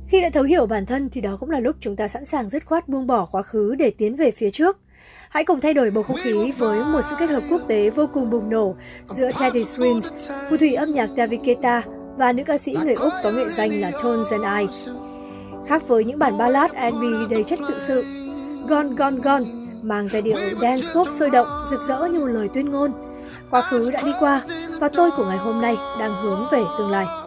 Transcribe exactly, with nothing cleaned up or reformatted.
Khi đã thấu hiểu bản thân thì đó cũng là lúc chúng ta sẵn sàng dứt khoát buông bỏ quá khứ để tiến về phía trước. Hãy cùng thay đổi bầu không khí với một sự kết hợp quốc tế vô cùng bùng nổ giữa Teddy Swims, phù thủy âm nhạc David Guetta và nữ ca sĩ người Úc có nghệ danh là Tones and I. Khác với những bản ballad R and B đầy chất tự sự, Gone Gone Gone mang giai điệu dance pop sôi động, rực rỡ như một lời tuyên ngôn. Quá khứ đã đi qua và tôi của ngày hôm nay đang hướng về tương lai.